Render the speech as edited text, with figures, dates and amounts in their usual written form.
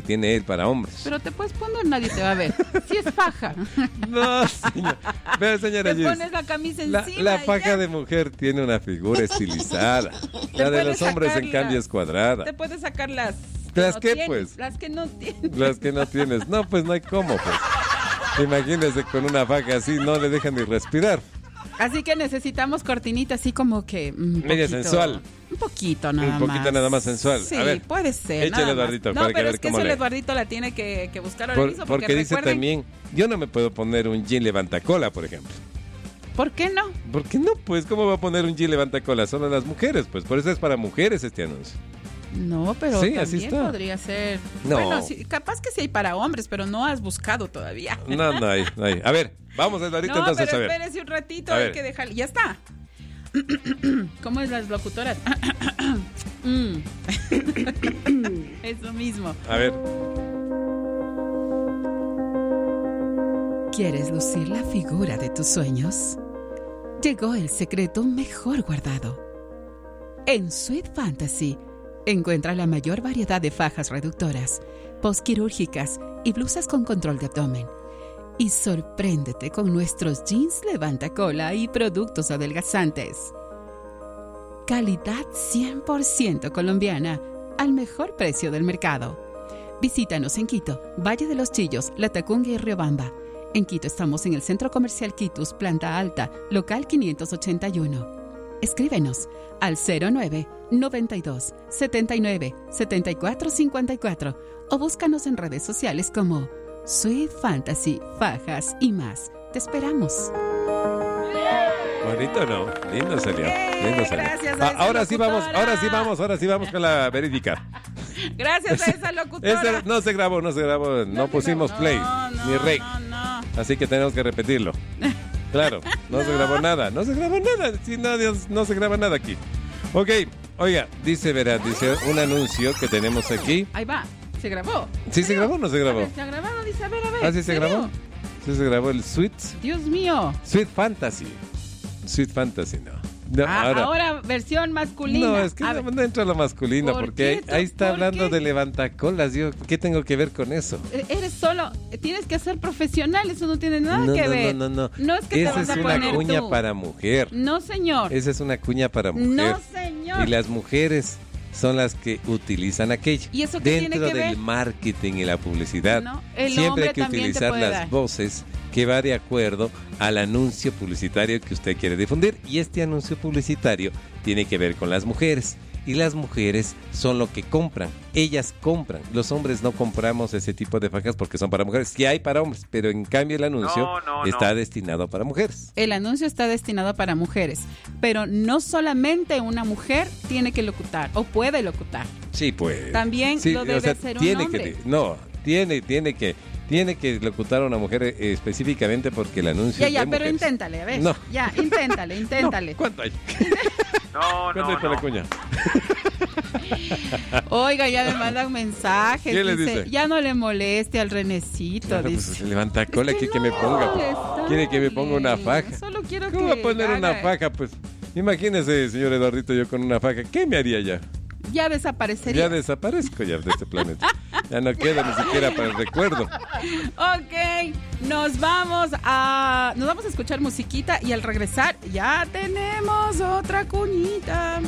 tiene él para hombres. Pero te puedes poner, nadie te va a ver. Si es faja. No, señor. Vea, señora Te Gis, pones la camisa encima. la y faja ya. de mujer tiene una figura estilizada. La de puedes los hombres, en sacarla. cambio, es cuadrada. Te puedes sacar las... ¿Las no qué, tienes, pues? Las que no tienes. Las que no tienes. No, pues no hay cómo, pues. Imagínese con una faja así, no le dejan ni respirar. Así que necesitamos cortinita así como que... Media sensual. Un poquito nada más. Un poquito nada más sensual. Sí, A ver, puede ser. échale, nada más. Eduardito, No, para que pero ver es que cómo eso el le- Eduardito la tiene que buscar ahora mismo. Porque dice recuerden- también, yo no me puedo poner un jean levantacola, por ejemplo. ¿Por qué no? ¿Por qué no? Pues, ¿cómo va a poner un jean levantacola? Solo las mujeres, pues. Por eso es para mujeres este anuncio. No, pero Sí, también así está. podría ser. No. Bueno, sí, capaz que sí hay para hombres, pero no has buscado todavía. No hay, no hay. A ver, vamos, Eduardito, No, entonces, pero a ver. espérese un ratito, A hay ver. que dejar. Ya está. ¿Cómo es las locutoras? Eso mismo. A ver. ¿Quieres lucir la figura de tus sueños? Llegó el secreto mejor guardado. En Sweet Fantasy encuentra la mayor variedad de fajas reductoras, posquirúrgicas y blusas con control de abdomen. Y sorpréndete con nuestros jeans levantacola y productos adelgazantes. Calidad 100% colombiana al mejor precio del mercado. Visítanos en Quito, Valle de los Chillos, Latacunga y Riobamba. En Quito estamos en el Centro Comercial Quitus, Planta Alta, local 581. Escríbenos al 09 92 79 74 54 o búscanos en redes sociales como Sweet Fantasy, Fajas y más. Te esperamos. Bonito, ¿no? Lindo salió. Lindo salió. Gracias a esa ahora sí vamos, locutora. ahora sí vamos con la verídica. Gracias a esa locutora. Ese no se grabó, no pusimos play, ni rec. No. Así que tenemos que repetirlo. Claro, no se grabó nada. Sí, no se graba nada aquí. Ok, oiga, dice un anuncio que tenemos aquí. Ahí va, se grabó. ¿Sí se grabó o no se grabó? Se ha grabado, dice, a ver. ¿Ah, sí se grabó? Sí se grabó el Sweet Dios mío. Fantasy. Sweet Fantasy, no. Ahora versión masculina. No, es que no entra lo masculino, ¿Por porque qué? ahí está ¿Por hablando qué? de levantacolas. Yo, ¿qué tengo que ver con eso? Eres solo, tienes que ser profesional, eso no tiene nada que ver. No. No es que te Esa vas es a una poner cuña tú. para mujer. No, señor. Esa es una cuña para mujer. No, señor. Y las mujeres son las que utilizan aquello. ¿Y eso qué Dentro tiene que del ver? marketing y la publicidad, No, el siempre hombre hay que también te utilizar puede las dar. voces que va de acuerdo al anuncio publicitario que usted quiere difundir. Y este anuncio publicitario tiene que ver con las mujeres. Y las mujeres son lo que compran. Ellas compran. Los hombres no compramos ese tipo de fajas porque son para mujeres. Sí hay para hombres, pero en cambio el anuncio está destinado para mujeres. El anuncio está destinado para mujeres, pero no solamente una mujer tiene que locutar o puede locutar. Sí, pues. También lo debe ser un tiene hombre. Tiene que locutar a una mujer específicamente porque el anuncio Ya, es de pero mujeres. inténtale, a ver. No. Ya, inténtale. No, ¿cuánto hay? ¿Cuánto hay para la cuña? Oiga, ya me mandan mensajes. ¿Qué le dice? Ya no le moleste al Renecito. Claro, pues, dice. se levanta cola, Es que quiere que me no ponga. molestarle. Quiere que me ponga una faja. Solo quiero ¿Cómo que va a poner haga- una faja? Pues imagínese, señor Eduardito, yo con una faja. ¿Qué me haría ya? Ya desaparecería. Ya desaparezco ya de este planeta. Ya no queda ni siquiera para el recuerdo. Ok, nos vamos a escuchar musiquita y al regresar ya tenemos otra cuñita.